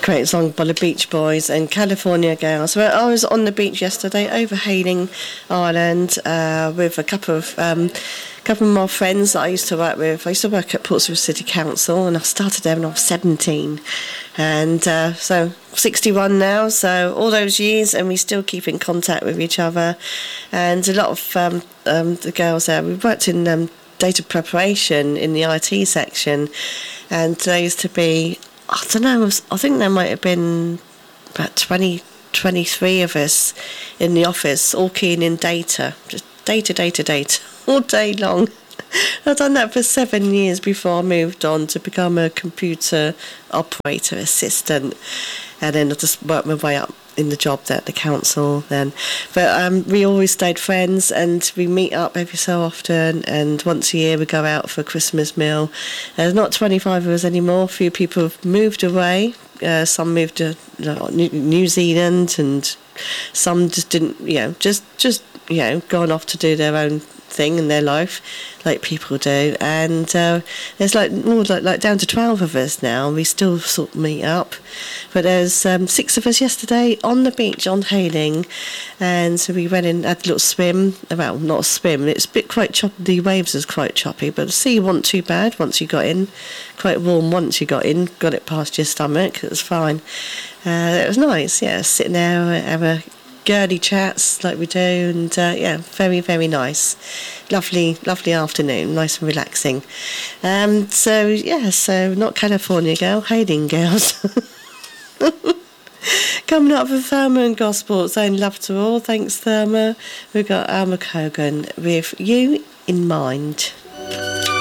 great song by the Beach Boys and California Girls. Well, I was on the beach yesterday over Hayling Island with a couple of my friends that I used to work with. I used to work at Portsmouth City Council, and I started there when I was 17. And so 61 now, so all those years, and we still keep in contact with each other. And a lot of the girls there, we worked in data preparation in the IT section, and there used to be, I don't know, I think there might have been about 23 of us in the office, all keying in data, just data, all day long. I've done that for 7 years before I moved on to become a computer operator assistant, and then I just worked my way up in the job at the council then. But we always stayed friends, and we meet up every so often, and once a year we go out for a Christmas meal. There's not 25 of us anymore. A few people have moved away. Some moved to New Zealand, and some just didn't, just gone off to do their own thing in their life, like people do. And there's more like down to 12 of us now. We still sort of meet up, but there's 6 of us yesterday on the beach on Hayling, and so we went in, had a little swim. Well, not a swim, it's a bit quite choppy, the waves is quite choppy, but the sea wasn't too bad once you got in. Quite warm once you got in, got it past your stomach, it was fine. It was nice, sitting there, have a girly chats like we do, and very, very nice. Lovely afternoon, nice and relaxing. So not California Girl, Hayling Girls. Coming up with Thelma and Gospel, saying love to all. Thanks, Thelma. We've got Alma Cogan with You in Mind.